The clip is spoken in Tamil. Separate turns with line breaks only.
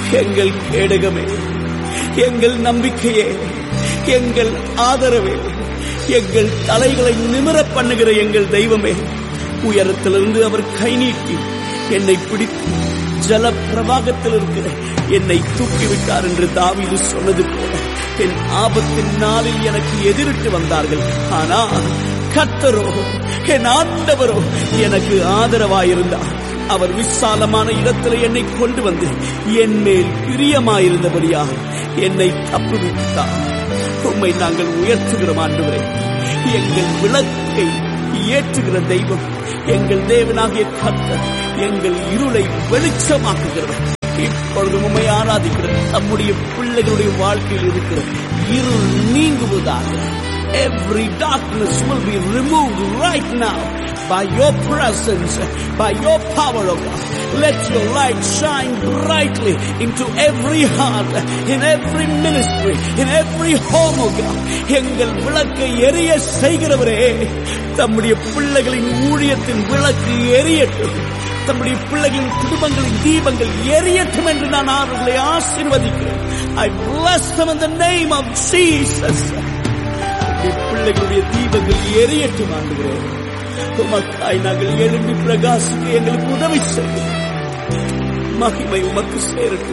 எங்கள் கேடகமே, எங்கள் நம்பிக்கையே, எங்கள் ஆதரவே, எங்கள் தலைகளை நிமிரப் பண்ணுகிற எங்கள் தெய்வமே, உயரத்திலிருந்து அவர் கை நீட்டி என்னை பிடித்து ஜல பிரவாகத்தில் இருக்கிற என்னை தூக்கிவிட்டார் என்று தாவீது சொன்னது போல, என் ஆபத்தின் நாளில் எனக்கு எதிரிட்டு வந்தார்கள், ஆனால் கர்த்தரோ என் ஆண்டவரோ எனக்கு ஆதரவாயிருந்தார். அவர் விசாலமான இடத்தில் என்னை கொண்டு வந்து என் மேல் பிரியமாயிருந்தபடியாக என்னை தப்புவித்தார். உம்மை நாங்கள் உயர்த்துகிறோம் ஆண்டவரே. எங்கள் விளக்கை ஏற்றுகிற தெய்வம், எங்கள் தேவனாகிய கர்த்தர் எங்கள் இருளை வெளிச்சமாக்குகிறவர். இப்பொழுது உம்மை ஆராதிக்கிறது நம்முடைய பிள்ளைகளுடைய வாழ்க்கையில் இருக்கிற இருள் நீங்குவதாக. Every darkness will be removed right now by your presence, by your power, O God. Let your light shine brightly into every heart, in every ministry, in every home, O God. எங்கள் விளக்கை எரிய செய்கிறவரே, தம்முடைய பிள்ளைகளின் ஊழியத்தின் விளக்கு எரியட்டும், தம்முடைய பிள்ளைகளின் குடும்பங்களின் தீபங்கள் எரியட்டும் என்று நான் அவர்களை ஆசீர்வதிக்கிறேன். I bless them in the name of Jesus. பிள்ளைகளுடைய தீபங்கள் எரியட்டும் ஆண்டுகிறேன். உமக்காய் நாங்கள் எழும்பி பிரகாசிக்க எங்களுக்கு உதவி செய்யும். மகிமை உமக்கு சேரட்டும்.